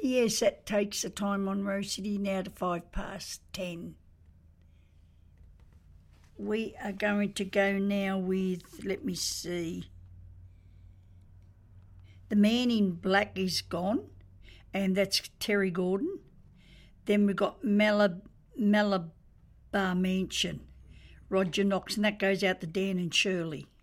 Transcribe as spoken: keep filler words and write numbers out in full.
Yes, that takes the time on Rose City now to five past ten. We are going to go now with, let me see, The Man in Black is gone, and that's Terry Gordon. Then we've got Malab- Malabar Mansion, Roger Knox, and that goes out to Dan and Shirley.